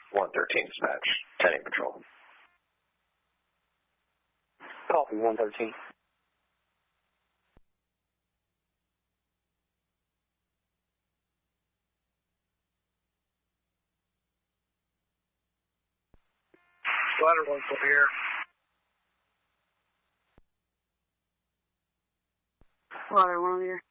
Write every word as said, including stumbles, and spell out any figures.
one thirteen dispatch, ten eight patrol. Copy, one thirteen. Ladder one from here. Ladder one here.